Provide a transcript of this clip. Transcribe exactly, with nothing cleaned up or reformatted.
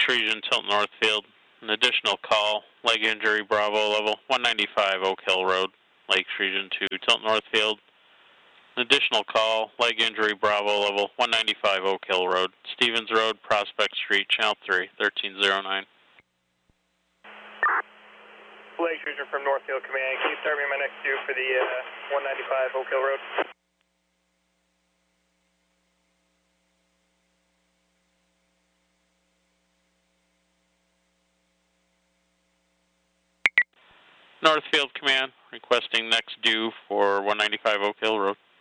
Lakes Region, Tilton Northfield. An additional call, leg injury, Bravo level one ninety-five Oak Hill Road, Lakes Region two, Tilton Northfield. An additional call, leg injury, Bravo level one ninety-five Oak Hill Road, Stevens Road, Prospect Street, Channel three, thirteen oh nine. Lakes Region from Northfield Command, can you start me my next due for the uh, one ninety-five Oak Hill Road? Northfield Command, requesting next due for one ninety-five Oak Hill Road.